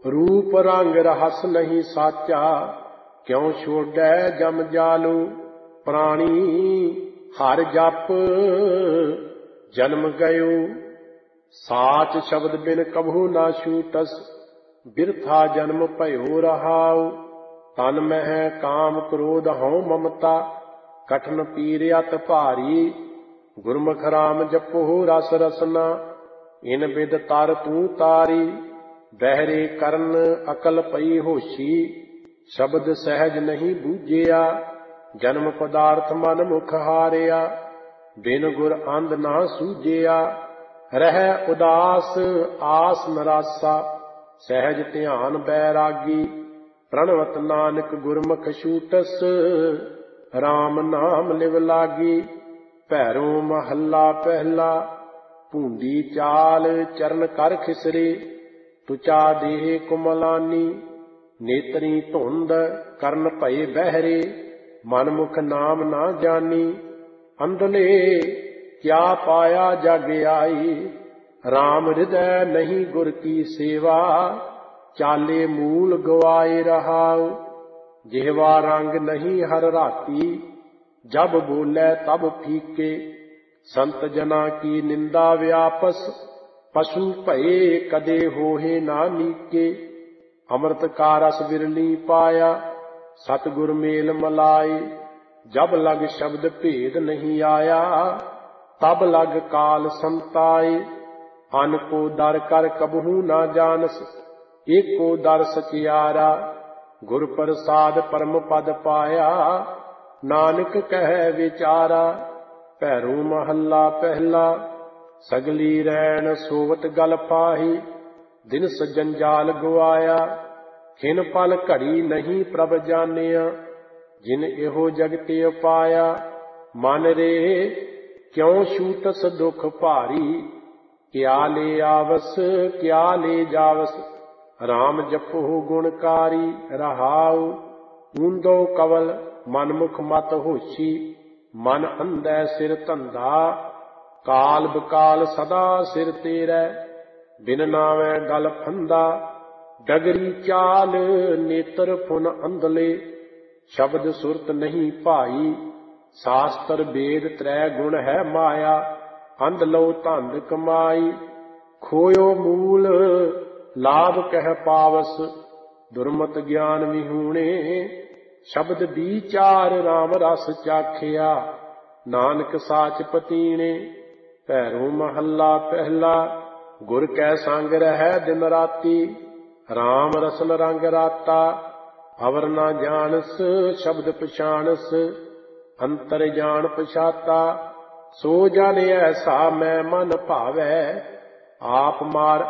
रूप रंग रहस नहीं साचा, क्यों छोड़ै जम जालू। प्राणी हर जप जन्म गयो, साच शब्द बिन कभू ना छूटस। बिरथा जन्म भयो रहाउ, तन मह काम क्रोध हਉ ममता। कठिन पीर अत भारी, गुरमुख राम जपो रस रसना। इन बिद तर तू तारी, बहरे करन अकल पई होशी। शब्द सहज नहीं बूझिया, जन्म पदार्थ मन मुख हारिया। बिन गुर अंध ना सूझिया, रह उदास आस नरासा। सहज ध्यान बैरागी, प्रणवत नानक गुरमुख छूटस। राम नाम लिव लागी, भैरो महला पहला। भूंडी चाल चरण कर खिसरे, तुचा देह कुमलानी। नेत्री धुंध करन भये बहरे, मन मुख नाम ना जानी। अंधले क्या पाया जग आई, राम हृदय नहीं गुर की सेवा। चाले मूल गवाए रहाउ, जिहवा रंग नहीं हर राती। जब बोले तब फीके, संत जना की निंदा व्यापस। पशु भये कदे होहे ना नीके। अमृत का रस बिरली पाया, सतगुर मेल मलाए। जब लग शब्द भेद नहीं आया, तब लग काल संताए। अन को दर कर कबहू ना जानस, एको दर सचियारा। गुर प्रसाद परम पद पाया, नानक कह विचारा। भैरो महला पहला, सगली रैन सोवत गल पाही। दिन जंजाल गवाया, खिन पल घड़ी नहीं प्रभ जानिया। जिन एहो जगते पाया, मन रे क्यों छूटस दुख भारी। क्या ले आवस क्या ले जावस, राम जपो गुणकारी। रहाउ ऊंदो कवल मन मुख मत होशी। मन अंधै सिर धंधा, काल बकाल सदा सिर तेरै। बिन नावै गल फंदा, डगरी चाल नेत्र फुन अंधले। शब्द सुरत नहीं भाई, शास्त्र वेद त्रै गुण है माया। अंध लो धंध कमाई, खोयो मूल लाभ कह पावस। दुर्मत ज्ञान विहूणे, शब्द विचार राम रस चाखिया। नानक साच पतीने, भैरो महला पहला। गुर कै संग रहै दिन राती, राम रसन रंग राता। अवर ना जानस शब्द पछाणस, अंतर जान पछाता। सो जन ऐसा मैं मन भावै, आप मार